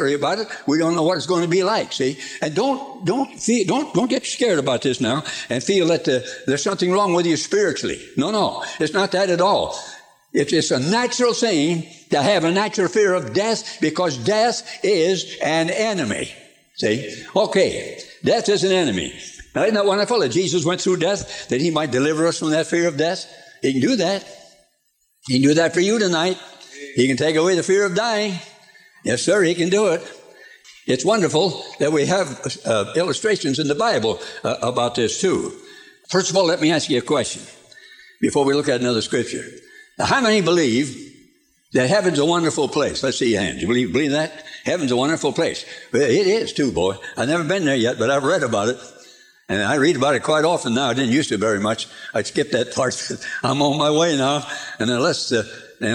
scary about it. We don't know what it's going to be like, see? And don't get scared about this now and feel that there's something wrong with you spiritually. No, it's not that at all. It's a natural thing to have a natural fear of death because death is an enemy. See? Okay, death is an enemy. Now, isn't that wonderful that Jesus went through death, that he might deliver us from that fear of death? He can do that. He can do that for you tonight. He can take away the fear of dying. Yes, sir, he can do it. It's wonderful that we have illustrations in the Bible about this too. First of all, let me ask you a question before we look at another scripture. Now, how many believe that heaven's a wonderful place? Let's see your hands. You believe that? Heaven's a wonderful place. Well, it is too, boy. I've never been there yet, but I've read about it. And I read about it quite often now. I didn't used to very much. I'd skip that part. I'm on my way now. And unless if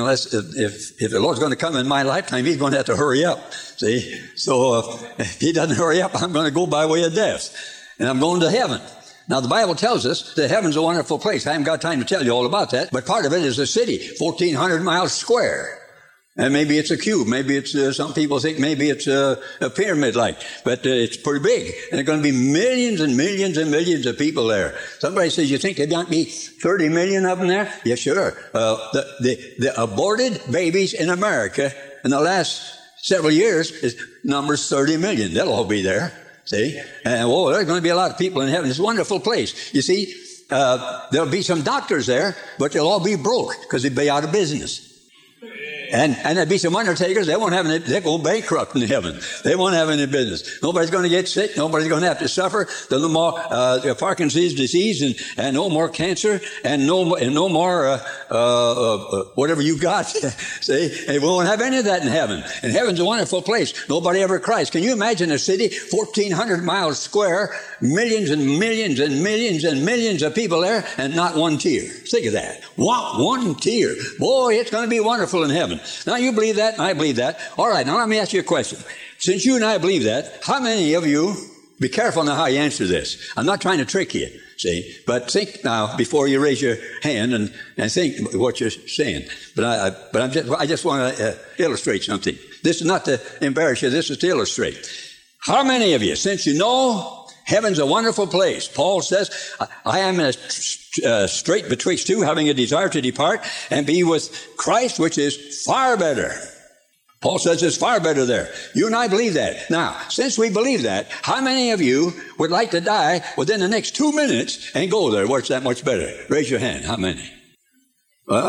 the Lord's going to come in my lifetime, he's going to have to hurry up. See? So if he doesn't hurry up, I'm going to go by way of death. And I'm going to heaven. Now, the Bible tells us that heaven's a wonderful place. I haven't got time to tell you all about that. But part of it is a city, 1,400 miles square. And maybe it's a cube. Maybe it's, some people think maybe it's a pyramid-like. But it's pretty big. And there are going to be millions and millions and millions of people there. Somebody says, you think there might be 30 million of them there? Yeah, sure. The aborted babies in America in the last several years numbers 30 million. They'll all be there. See? And, there's going to be a lot of people in heaven. It's a wonderful place. You see, there'll be some doctors there, but they'll all be broke because they'll be out of business. And there'll be some undertakers, they'll go bankrupt in heaven. They won't have any business. Nobody's going to get sick. Nobody's going to have to suffer. There's no more Parkinson's disease and no more cancer and no more whatever you got. See, we won't have any of that in heaven. And heaven's a wonderful place. Nobody ever cries. Can you imagine a city 1,400 miles square, millions and millions and millions and millions of people there, and not one tear? Think of that. One tear. Boy, it's going to be wonderful in heaven. Now, you believe that, and I believe that. All right, now let me ask you a question. Since you and I believe that, how many of you, be careful now how you answer this. I'm not trying to trick you, see, but think now before you raise your hand and think what you're saying. But I just want to illustrate something. This is not to embarrass you. This is to illustrate. How many of you, since you know heaven's a wonderful place, Paul says, I am in a strait betwixt two, having a desire to depart and be with Christ, which is far better. Paul says it's far better there. You and I believe that. Now, since we believe that, how many of you would like to die within the next 2 minutes and go there where it's that much better? Raise your hand. How many? Well,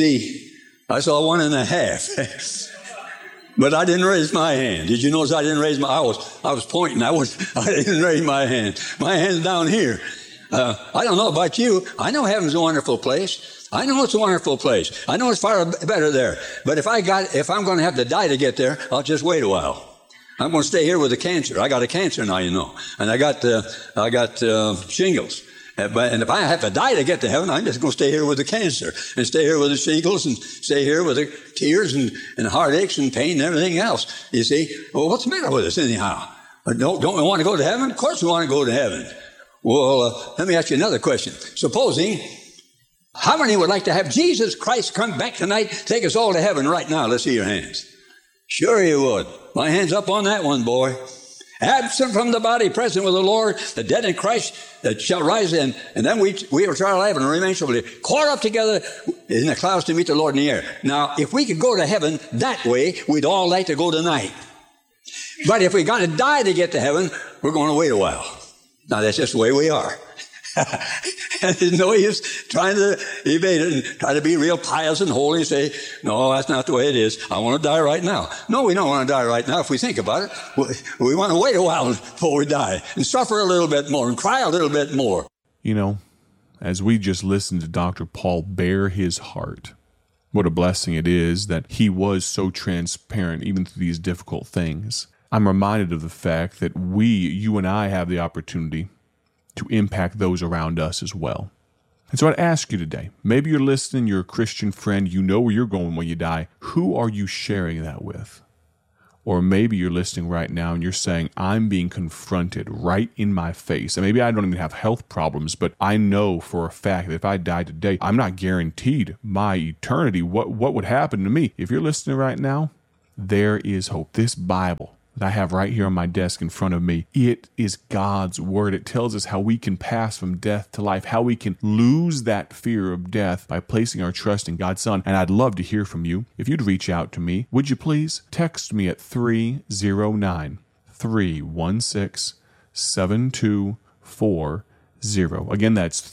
I saw 1.5. But I didn't raise my hand. Did you notice I didn't raise I was pointing. I didn't raise my hand. My hand's down here. I don't know about you. I know heaven's a wonderful place. I know it's a wonderful place. I know it's far better there. But if I'm going to have to die to get there, I'll just wait a while. I'm going to stay here with the cancer. I got a cancer now, you know, and I got shingles. And if I have to die to get to heaven, I'm just going to stay here with the cancer and stay here with the shingles and stay here with the tears and heartaches and pain and everything else. You see, well, what's the matter with us anyhow? Don't we want to go to heaven? Of course we want to go to heaven. Well, let me ask you another question. Supposing, how many would like to have Jesus Christ come back tonight, take us all to heaven right now? Let's see your hands. Sure you would. My hand's up on that one, boy. Absent from the body, present with the Lord, the dead in Christ that shall rise in. And then we will try alive and remain shall be caught up together in the clouds to meet the Lord in the air. Now, if we could go to heaven that way, we'd all like to go tonight. But if we got to die to get to heaven, we're going to wait a while. Now, that's just the way we are. And there's no use trying to evade it and try to be real pious and holy and say, no, that's not the way it is. I want to die right now. No, we don't want to die right now. If we think about it, we want to wait a while before we die and suffer a little bit more and cry a little bit more. You know, as we just listened to Dr. Paul bare his heart, what a blessing it is that he was so transparent even through these difficult things. I'm reminded of the fact that you and I have the opportunity to impact those around us as well. And so I'd ask you today, maybe you're listening, you're a Christian friend, you know where you're going when you die. Who are you sharing that with? Or maybe you're listening right now and you're saying, I'm being confronted right in my face. And maybe I don't even have health problems, but I know for a fact that if I die today, I'm not guaranteed my eternity. What would happen to me? If you're listening right now, there is hope. This Bible that I have right here on my desk in front of me. It is God's word. It tells us how we can pass from death to life, how we can lose that fear of death by placing our trust in God's Son. And I'd love to hear from you. If you'd reach out to me, would you please text me at 309-316-7240. Again, that's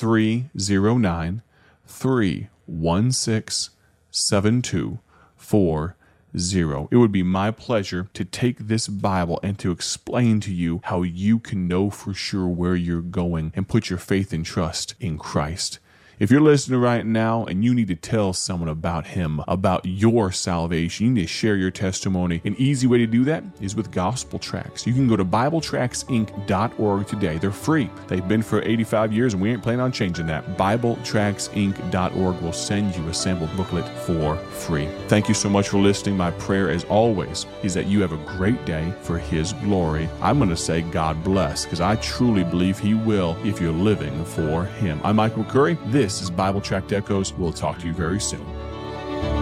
309-316-7240. It would be my pleasure to take this Bible and to explain to you how you can know for sure where you're going and put your faith and trust in Christ. If you're listening right now and you need to tell someone about Him, about your salvation, you need to share your testimony. An easy way to do that is with gospel tracts. You can go to BibleTractsInc.org today. They're free. They've been for 85 years and we ain't planning on changing that. BibleTractsInc.org will send you a sample booklet for free. Thank you so much for listening. My prayer, as always, is that you have a great day for His glory. I'm going to say God bless, because I truly believe He will if you're living for Him. I'm Mike McCurry. This is Bible Tract Echoes. We'll talk to you very soon.